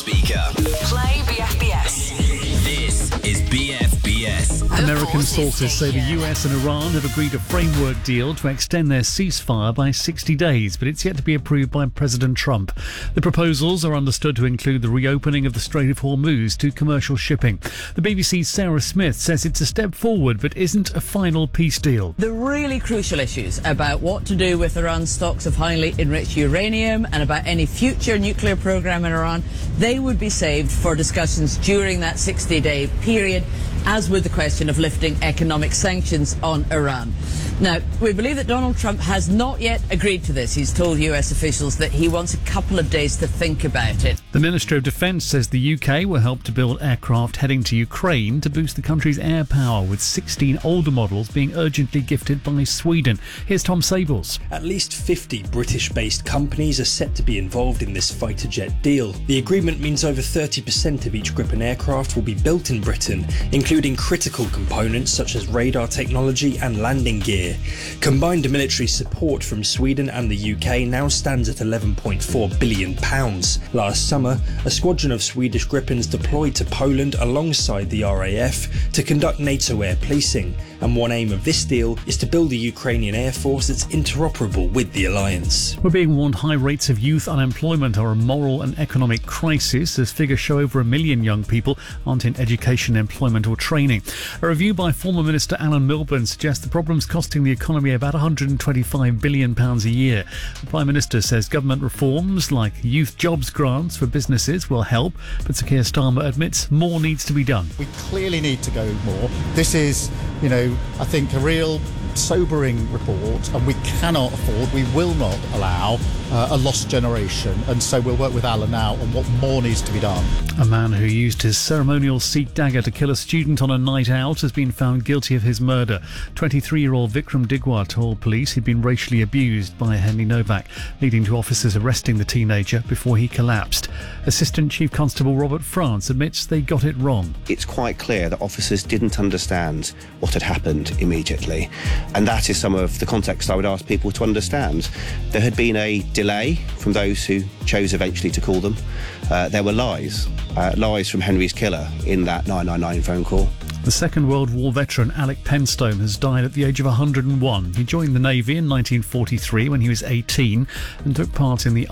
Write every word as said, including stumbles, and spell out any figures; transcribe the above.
speaker. Play B F B S. This is B F B S. American sources say the U S and Iran have agreed a framework deal to extend their ceasefire by sixty days, but it's yet to be approved by President Trump. The proposals are understood to include the reopening of the Strait of Hormuz to commercial shipping. The B B C's Sarah Smith says it's a step forward, but isn't a final peace deal. The really crucial issues about what to do with Iran's stocks of highly enriched uranium and about any future nuclear program in Iran, they would be saved for discussions during that sixty-day period, as with the question of lifting economic sanctions on Iran. Now, we believe that Donald Trump has not yet agreed to this. He's told U S officials that he wants a couple of days to think about it. The Ministry of Defence says the U K will help to build aircraft heading to Ukraine to boost the country's air power, with sixteen older models being urgently gifted by Sweden. Here's Tom Sables. At least fifty British-based companies are set to be involved in this fighter jet deal. The agreement means over thirty percent of each Gripen aircraft will be built in Britain, including critical components such as radar technology and landing gear. Combined military support from Sweden and the U K now stands at eleven point four billion pounds. Last summer, a squadron of Swedish Gripens deployed to Poland alongside the R A F to conduct NATO air policing, and one aim of this deal is to build a Ukrainian air force that's interoperable with the alliance. We're being warned high rates of youth unemployment are a moral and economic crisis, as figures show over a million young people aren't in education, employment or training. A review by former Minister Alan Milburn suggests the problem's costing the economy about one hundred twenty-five billion pounds a year. The Prime Minister says government reforms like youth jobs grants for businesses will help, but Sir Keir Starmer admits more needs to be done. We clearly need to go more. This is, you know, I think a real sobering report, and we cannot afford, we will not allow uh, a lost generation, and so we'll work with Alan now on what more needs to be done. A man who used his ceremonial Sikh dagger to kill a student on a night out has been found guilty of his murder. twenty-three-year-old Vikram Digwa told police he'd been racially abused by Henry Novak, leading to officers arresting the teenager before he collapsed. Assistant Chief Constable Robert France admits they got it wrong. It's quite clear that officers didn't understand what had happened immediately. And that is some of the context I would ask people to understand. There had been a delay from those who chose eventually to call them. Uh, there were lies, uh, lies from Henry's killer in that nine nine nine phone call. The Second World War veteran Alec Penstone has died at the age of one hundred and one. He joined the Navy in nineteen forty-three when he was eighteen and took part in the